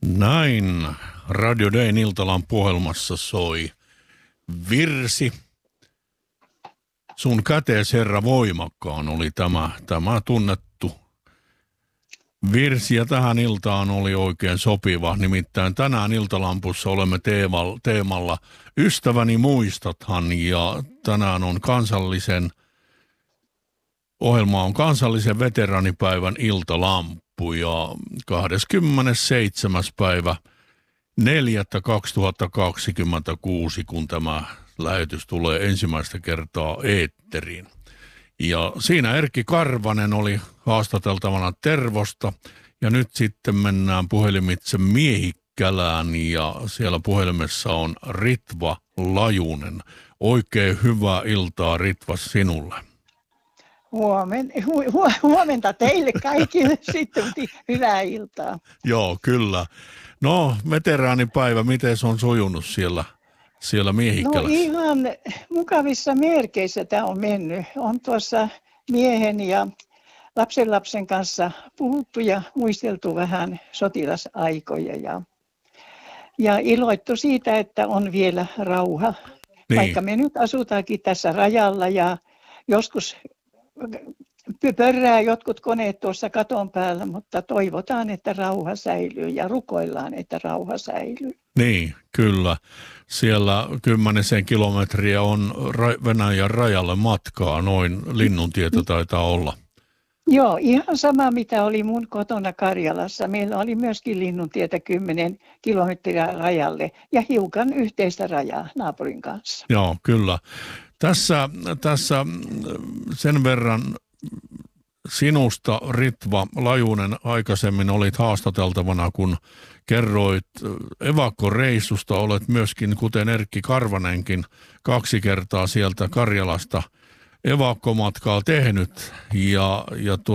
Näin Radio Dayn Iltalan puhelimessa soi virsi. Sun kätees herra voimakkaan oli tämä tunnettu virsi, ja tähän iltaan oli oikein sopiva. Nimittäin tänään Iltalampussa olemme teemalla Ystäväni muistathan, ja tänään on ohjelma on kansallisen veteraanipäivän Iltalampu, ja 27. päivä 4.2026, kun tämä lähetys tulee ensimmäistä kertaa eetteriin. Ja siinä Erkki Karvanen oli haastateltavana Tervosta, ja nyt sitten mennään puhelimitse Miehikkälään, ja siellä puhelimessa on Ritva Lajunen. Oikein hyvää iltaa, Ritva, sinulle. Huomenta teille kaikille sitten, hyvää iltaa. Joo, kyllä. No, veteraanipäivä, miten se on sujunut siellä Miehikkälässä? No ihan mukavissa merkeissä tämä on mennyt. On tuossa miehen ja lapsenlapsen kanssa puhuttu ja muisteltu vähän sotilasaikoja ja iloittu siitä, että on vielä rauha. Niin. Vaikka me nyt asutaankin tässä rajalla ja joskus pörrää jotkut koneet tuossa katon päällä, mutta toivotaan, että rauha säilyy ja rukoillaan, että rauha säilyy. Niin, kyllä. Siellä 10 kilometriä on Venäjän rajalle matkaa, noin Linnuntietä taitaa olla. Joo, ihan sama mitä oli mun kotona Karjalassa. Meillä oli myöskin Linnuntietä 10 kilometriä rajalle ja hiukan yhteistä rajaa naapurin kanssa. Joo, kyllä. Tässä sen verran sinusta, Ritva Lajunen, aikaisemmin olit haastateltavana, kun kerroit evakkoreissusta. Olet myöskin, kuten Erkki Karvanenkin, 2 kertaa sieltä Karjalasta evakkomatkaa tehnyt. Ja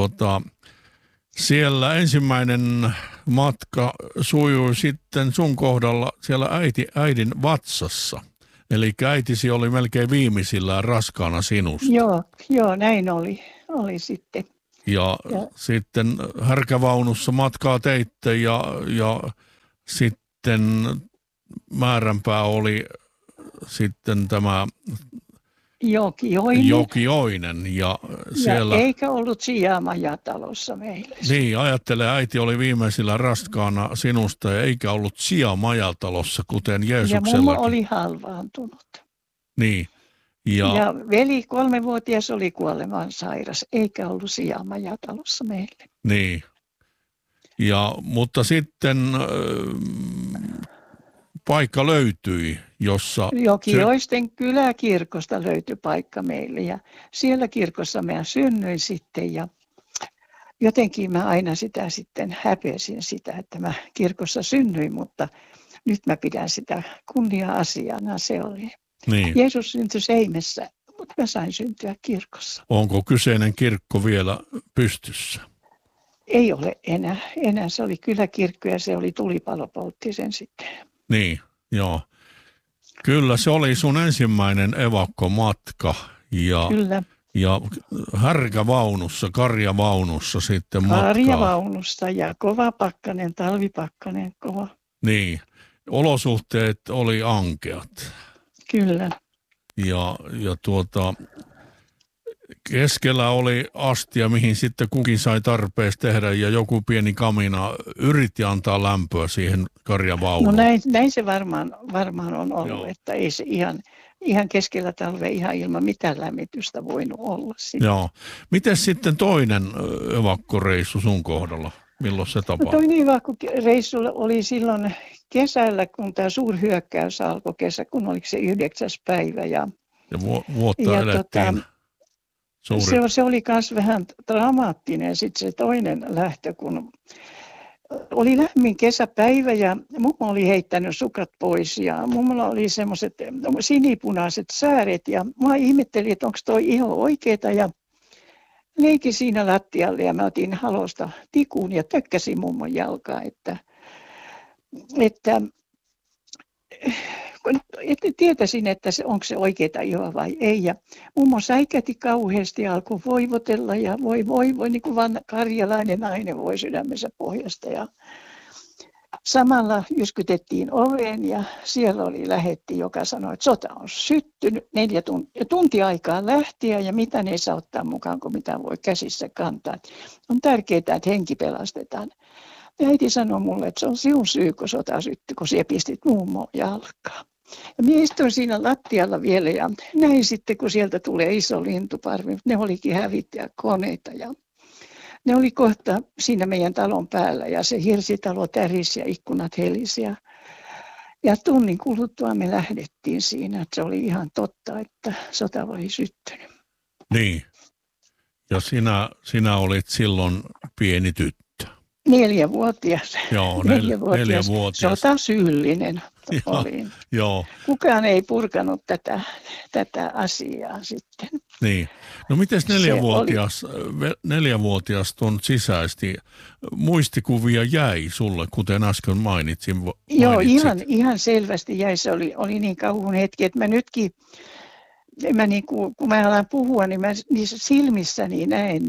siellä ensimmäinen matka sujui sitten sun kohdalla siellä äidin vatsassa. Eli äitisi oli melkein viimeisillään raskaana sinusta. Joo, näin oli sitten. Ja sitten härkävaunussa matkaa teitte ja sitten määränpää oli sitten tämä Jokioinen. Ja siellä... eikä ollut sijaa majatalossa meillä. Niin, ajattele, äiti oli viimeisillä raskaana sinusta ja eikä ollut sijaa majatalossa, kuten Jeesuksellakin. Ja mummo oli halvaantunut. Niin. Ja veli 3-vuotias oli kuolemaan sairas, eikä ollut sijaa majatalossa meille. Niin. Mutta sitten paikka löytyi, jossa... Jokioisten kyläkirkosta löytyi paikka meille ja siellä kirkossa mä synnyin sitten ja jotenkin mä aina sitä sitten häpesin sitä, että mä kirkossa synnyin, mutta nyt mä pidän sitä kunnia-asiana, se oli. Niin. Jeesus syntyi Seimessä, mutta mä sain syntyä kirkossa. Onko kyseinen kirkko vielä pystyssä? Ei ole enää. Se oli kyläkirkko ja se oli tulipalo poltti sen sitten. Niin, joo. Kyllä se oli sun ensimmäinen evakkomatka Kyllä. Ja härkävaunussa, karjavaunussa sitten matkaa. Karjavaunussa ja kova pakkanen, talvipakkanen kova. Niin, olosuhteet oli ankeat. Kyllä. Ja keskellä oli astia, mihin sitten kukin sai tarpeeksi tehdä ja joku pieni kamina yritti antaa lämpöä siihen karjavaunuun. No näin se varmaan on ollut, joo. Että ei se ihan keskellä talvea ihan ilman mitään lämmitystä voinut olla. Joo. Miten sitten toinen evakkoreissu sun kohdalla? Milloin se tapahtui? No toinen evakkoreissu oli silloin kesällä, kun tämä suurhyökkäys alkoi kun oliko se 9. päivä. Ja vuotta elettiin. Se oli myös vähän dramaattinen sitten se toinen lähtö, kun oli lämmin kesäpäivä ja mummo oli heittänyt sukat pois ja mummolla oli semmoiset sinipunaiset sääret ja mä ihmettelin, että onko toi ihan oikeeta ja leikin siinä lattialle ja mä otin halosta tikun ja tökkäsin mummon jalkaa, että tietäisin, että onko se oikeaa ihoa vai ei. Ja mummo säikäti kauheasti ja alkoi voivotella ja voi niin kuin vanha karjalainen nainen voi sydämensä pohjasta. samalla jyskytettiin oveen ja siellä oli lähetti, joka sanoi, että sota on syttynyt, 4 tuntia aikaa lähteä ja mitä ne saa ottaa mukaan, kun mitä voi käsissä kantaa. On tärkeää, että henki pelastetaan. Ja äiti sanoi mulle, että se on sinun syy, kun sota syttyi, kun sinä pistit mummoon jalkaan. Ja minä istuin siinä lattialla vielä ja näin sitten, kun sieltä tulee iso lintuparvi, ne olikin hävittäjäkoneita ja ne oli kohta siinä meidän talon päällä ja se hirsitalo tärisi ja ikkunat helisi. Ja tunnin kuluttua me lähdettiin siinä, että se oli ihan totta, että sota oli syttynyt. Niin. Ja sinä olit silloin pieni tyttö. 4-vuotias. Joo, 4-vuotias. Sotasyyllinen olin. Joo. Kukaan ei purkanut tätä asiaa sitten. Niin. No mites 4-vuotias tuon sisäisesti muistikuvia jäi sulle, kuten äsken mainitsin? Joo, ihan selvästi jäi. Se oli niin kauhun hetki, että mä nytkin, kun mä alan puhua, niin mä niissä silmissäni näen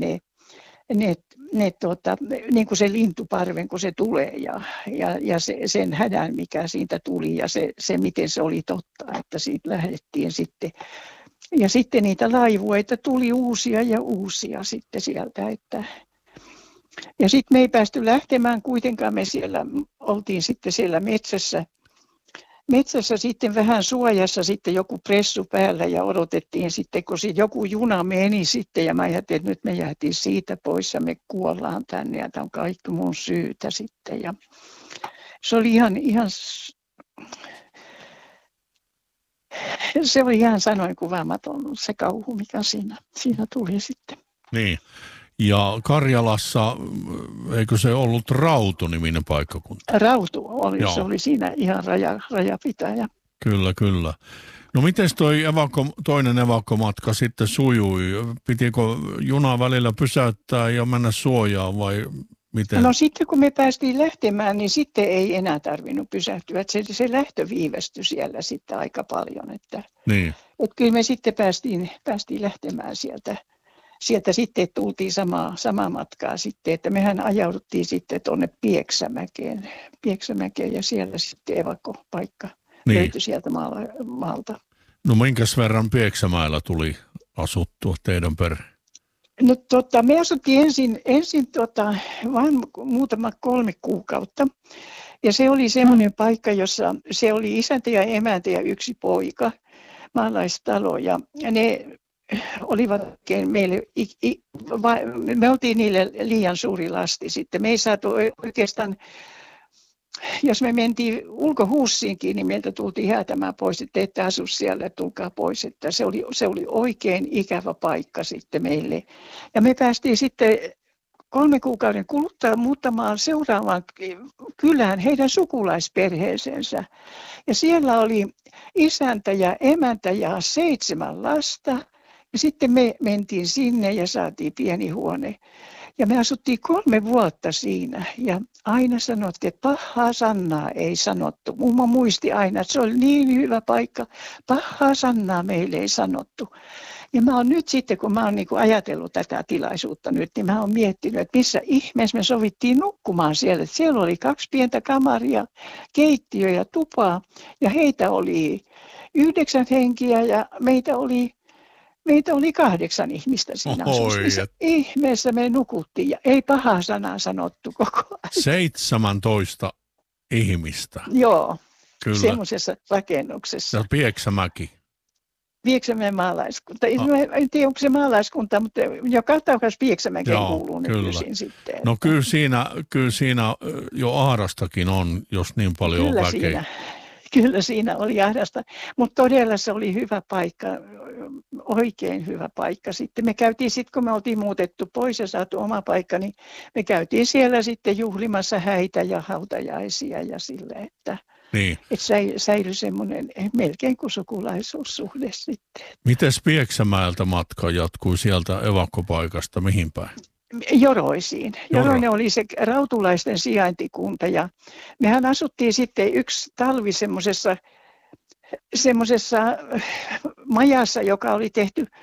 niin kuin se lintuparven, kun se tulee ja sen hädän, mikä siitä tuli ja se miten se oli totta, että siitä lähdettiin sitten. Ja sitten niitä laivueita tuli uusia ja uusia sitten sieltä. Ja sitten me ei päästy lähtemään kuitenkaan, me oltiin sitten siellä metsässä sitten vähän suojassa sitten joku pressu päällä ja odotettiin sitten, kun joku juna meni sitten ja mä ajattelin, että nyt me jäätiin siitä pois ja me kuollaan tänne ja tämä on kaikki mun syytä sitten. Ja se oli se oli ihan sanoin kuvaamaton se kauhu, mikä siinä tuli sitten. Niin. Ja Karjalassa, eikö se ollut Rautu-niminen paikkakunta? Rautu oli, joo. Se oli siinä ihan rajapitäjä. Kyllä. No miten toi toinen evakkomatka sitten sujui? Pitikö junaa välillä pysäyttää ja mennä suojaan vai miten? No sitten kun me päästiin lähtemään, niin sitten ei enää tarvinnut pysähtyä. Se lähtö viivästyi siellä sitten aika paljon. Että kyllä me sitten päästiin lähtemään sieltä sitten tultiin samaa matkaa sitten, että mehän ajauduttiin sitten tuonne Pieksämäkeen ja siellä sitten evakkopaikka löytyi sieltä maalta. No minkäs verran Pieksämäellä tuli asuttua teidän perhe? No me asuttiin ensin vain muutama 3 kuukautta ja se oli semmoinen paikka, jossa se oli isäntä ja emäntä ja 1 poika, maalaistalo ja ne olivat meille, me oltiin niille liian suuri lasti sitten. Me ei saatu oikeastaan, jos me mentiin ulkohuussiinkin, niin meiltä tultiin häätämään pois, että ette asu siellä, tulkaa pois. Että se oli oikein ikävä paikka sitten meille. Ja me päästiin sitten 3 kuukauden kuluttua muuttamaan seuraavaan kylään heidän sukulaisperheeseensä. Ja siellä oli isäntä ja emäntä ja 7 lasta. Ja sitten me mentiin sinne ja saatiin pieni huone. Ja me asuttiin 3 vuotta siinä. Ja aina sanottiin, että pahaa sanaa ei sanottu. Mummo muisti aina, että se oli niin hyvä paikka. Pahaa sanaa meille ei sanottu. Ja mä oon nyt sitten, kun mä oon niin kuin ajatellut tätä tilaisuutta nyt, niin mä oon miettinyt, että missä ihmeessä me sovittiin nukkumaan siellä. Että siellä oli 2 pientä kamaria, keittiö ja tupa. Ja heitä oli 9 henkiä ja meitä oli 8 ihmistä siinä asussa. Ihmeessä me nukuttiin ja ei pahaa sanaa sanottu koko ajan. 17 ihmistä. Joo, kyllä. Semmoisessa rakennuksessa. Ja Pieksämäki. Pieksämäen maalaiskunta. En tiedä, onko se maalaiskunta, mutta joka tapauksessa Pieksämäkeen kuuluu nykyisin sitten. No kyllä siinä jo ahdastakin on, jos niin paljon on väkeä. Kyllä siinä oli ahdasta, mutta todella se oli hyvä paikka, oikein hyvä paikka. Sitten me käytiin, kun me oltiin muutettu pois ja saatu oma paikka, niin me käytiin siellä sitten juhlimassa häitä ja hautajaisia ja silleen, että säilyi semmoinen melkein kuin sukulaisuussuhde sitten. Mites Pieksämäeltä matka jatkui sieltä evakkopaikasta mihin päin? Joroisiin. Joroinen oli se rautulaisten sijaintikunta ja mehän asuttiin sitten yksi talvi semmoisessa majassa, joka oli tehty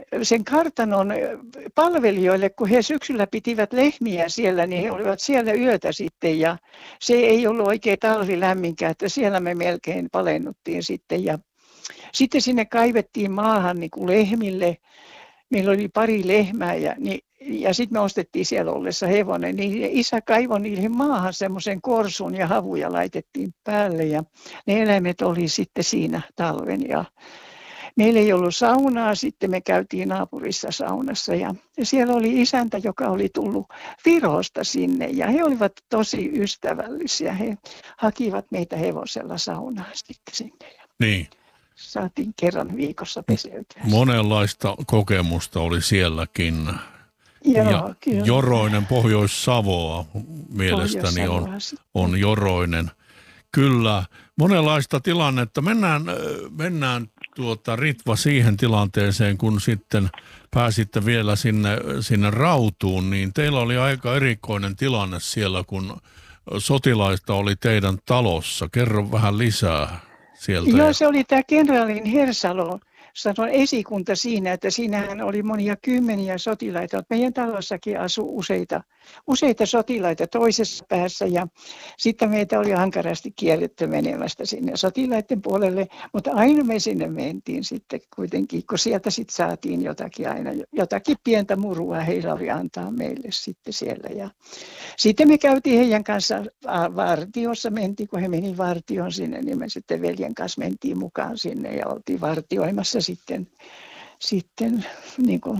sen kartanon palvelijoille, kun he syksyllä pitivät lehmiä siellä, niin he olivat siellä yötä sitten ja se ei ollut oikein talvi lämminkään, että siellä me melkein palennuttiin sitten ja sitten sinne kaivettiin maahan niin kuin lehmille. Meillä oli pari lehmää ja sitten me ostettiin siellä ollessa hevonen, niin isä kaivoi niihin maahan semmoisen korsun ja havuja laitettiin päälle ja ne eläimet oli sitten siinä talven ja meillä ei ollut saunaa, sitten me käytiin naapurissa saunassa ja siellä oli isäntä, joka oli tullut Virosta sinne ja he olivat tosi ystävällisiä. He hakivat meitä hevosella saunaan sitten sinne. Niin. Saatiin kerran viikossa peseytyä. Monenlaista kokemusta oli sielläkin. Joo, ja kyllä. Joroinen, Pohjois-Savoa mielestäni on Joroinen. Kyllä, monenlaista tilannetta. Mennään Ritva siihen tilanteeseen, kun sitten pääsitte vielä sinne Rautuun, niin teillä oli aika erikoinen tilanne siellä, kun sotilaista oli teidän talossa. Kerro vähän lisää sieltä. Joo, se oli tämä kenraalin Hersalon esikunta siinä, että siinähän oli monia kymmeniä sotilaita. Meidän talossakin asui useita sotilaita toisessa päässä ja sitten meitä oli ankarasti kielletty menemästä sinne sotilaiden puolelle, mutta aina me sinne mentiin sitten kuitenkin, kun sieltä sitten saatiin jotakin pientä murua heillä oli antaa meille sitten siellä. Ja sitten me käytiin heidän kanssa vartiossa, kun he meni vartioon sinne, niin me sitten veljen kanssa mentiin mukaan sinne ja oltiin vartioimassa sitten niin kuin,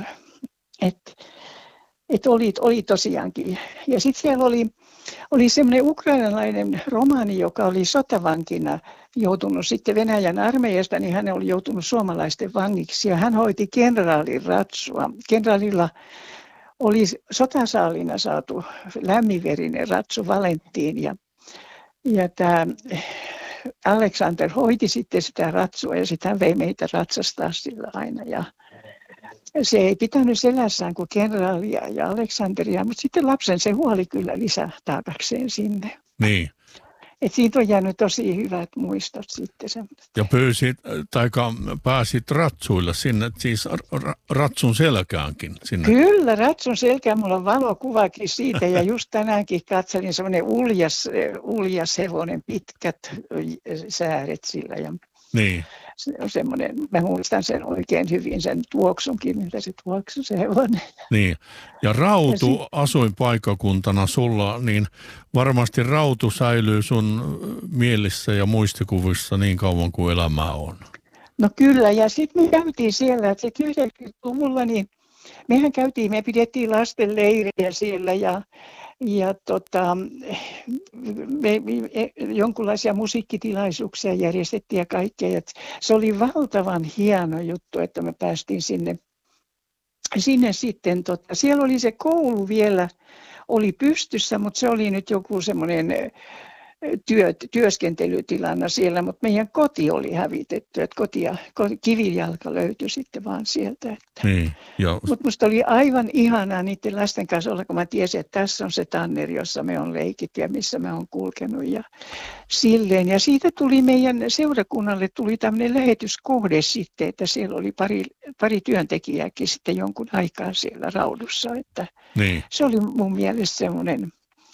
että oli tosiaankin. Ja sitten siellä oli semmoinen ukrainalainen romaani, joka oli sotavankina joutunut sitten Venäjän armeijasta, niin hän oli joutunut suomalaisten vangiksi ja hän hoiti kenraalin ratsua. Kenraalilla oli sotasaalina saatu lämminverinen ratsu Valentiin ja tämä Alexander hoiti sitten sitä ratsua ja sitten hän vei meitä ratsastaa sillä aina ja se ei pitänyt selässään kuin kenraalia ja Aleksanteria, mutta sitten lapsen se huoli kyllä lisätaakakseen sinne. Niin. Et siitä on jäänyt tosi hyvät muistot sitten. Ja pääsit ratsuilla sinne, siis ratsun selkäänkin sinne. Kyllä, ratsun selkään. Mulla on valokuvakin siitä ja just tänäänkin katselin semmoinen uljas hevonen, pitkät sääret sillä. Ja niin. Se on semmoinen, mä muistan sen oikein hyvin, sen tuoksunkin, miltä se tuoksui se hevonen. Niin, ja Rautu asuinpaikkakuntana sulla, niin varmasti Rautu säilyy sun mielissä ja muistikuvissa niin kauan kuin elämää on. No kyllä, ja sitten me käytiin siellä, että se 90-luvulla, niin me pidettiin lasten leirejä siellä ja jonkinlaisia musiikkitilaisuuksia järjestettiin ja kaikkea. Se oli valtavan hieno juttu, että me päästiin sinne sitten. Siellä oli se koulu vielä, oli pystyssä, mutta se oli nyt joku semmoinen työskentelytilana siellä, mutta meidän koti oli hävitetty, että kivijalka löytyi sitten vaan sieltä. Niin, mutta musta oli aivan ihanaa niiden lasten kanssa olla, kun mä tiesin, että tässä on se tanneri, jossa me on leikit ja missä me on kulkenut ja silleen. Ja siitä tuli meidän seurakunnalle tämmöinen lähetyskohde sitten, että siellä oli pari työntekijääkin sitten jonkun aikaa siellä Raudussa. Että niin. Se oli mun mielestä semmoinen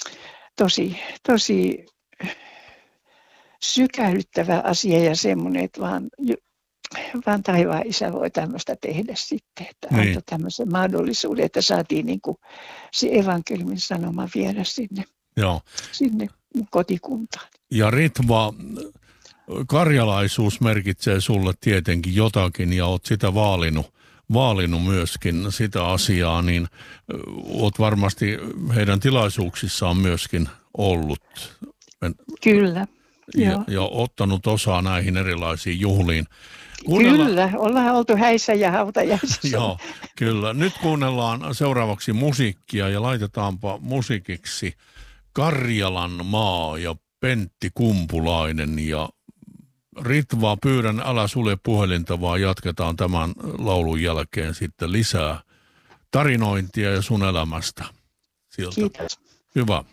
tosi sykähdyttävä asia ja semmoinen, että vaan taivaan isä voi tämmöistä tehdä sitten, että niin. antoi tämmöisen mahdollisuuden, että saatiin niin kuin se evankeliumin sanoma viedä sinne kotikuntaan. Ja Ritva, karjalaisuus merkitsee sulle tietenkin jotakin ja olet sitä vaalinut myöskin sitä asiaa, niin olet varmasti heidän tilaisuuksissaan myöskin ollut. Kyllä. Ja ottanut osaa näihin erilaisiin juhliin. Kyllä, ollaan oltu häissä ja hautajaisissa. Joo, kyllä. Nyt kuunnellaan seuraavaksi musiikkia ja laitetaanpa musiikiksi Karjalan maa ja Pentti Kumpulainen. Ja Ritva, pyydän, älä sulje puhelinta, vaan jatketaan tämän laulun jälkeen sitten lisää tarinointia ja sun elämästä sieltä. Kiitos. Hyvä.